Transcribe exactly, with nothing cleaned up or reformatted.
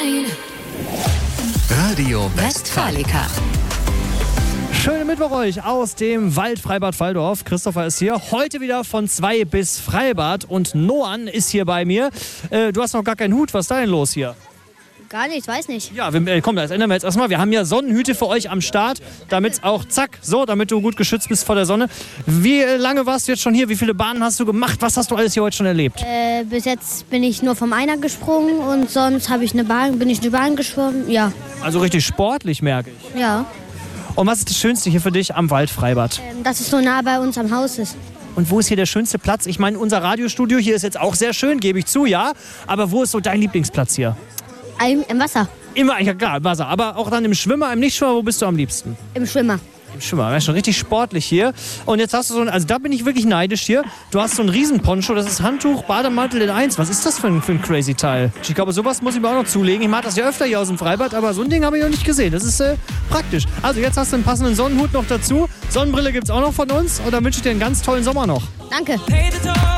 Radio Westfalica. Schönen Mittwoch euch aus dem Waldfreibad Walldorf. Christopher ist hier. Heute wieder von zwei bis Freibad und Noan ist hier bei mir. Äh, du hast noch gar keinen Hut. Was ist da denn los hier? Gar nichts, weiß nicht. Ja, wir, äh, komm, das ändern wir jetzt erstmal. Wir haben ja Sonnenhüte für euch am Start, damit auch, zack, so, damit du gut geschützt bist vor der Sonne. Wie äh, lange warst du jetzt schon hier? Wie viele Bahnen hast du gemacht? Was hast du alles hier heute schon erlebt? Äh, bis jetzt bin ich nur vom Einer gesprungen und sonst habe ich eine Bahn, bin ich eine Bahn geschwommen. Ja. Also richtig sportlich, merke ich. Ja. Und was ist das Schönste hier für dich am Waldfreibad? Ähm, dass es so nah bei uns am Haus ist. Und wo ist hier der schönste Platz? Ich meine, unser Radiostudio hier ist jetzt auch sehr schön, gebe ich zu, ja. Aber wo ist so dein Lieblingsplatz hier? Im, im Wasser. Immer, ja klar, im Wasser. Aber auch dann im Schwimmer, im Nichtschwimmer, wo bist du am liebsten? Im Schwimmer. Im Schwimmer, das ist schon richtig sportlich hier. Und jetzt hast du so ein, also da bin ich wirklich neidisch hier. Du hast so ein Riesenponcho, das ist Handtuch, Bademantel in eins. Was ist das für ein, für ein crazy Teil? Ich glaube, sowas muss ich mir auch noch zulegen. Ich mag das ja öfter hier aus dem Freibad, aber so ein Ding habe ich noch nicht gesehen. Das ist äh, praktisch. Also jetzt hast du einen passenden Sonnenhut noch dazu. Sonnenbrille gibt es auch noch von uns. Und dann wünsche ich dir einen ganz tollen Sommer noch. Danke. Hey,